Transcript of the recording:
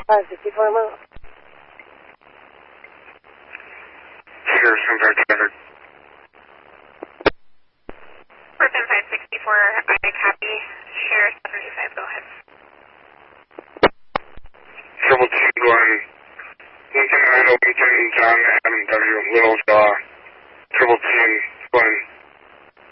564 miles. Sheriff's Empire traffic. Person 564, I copy. Sheriff 75, go ahead. Triple T going Lincoln, Idaho, Lincoln, John, Adam W. Little Jaw. Triple T going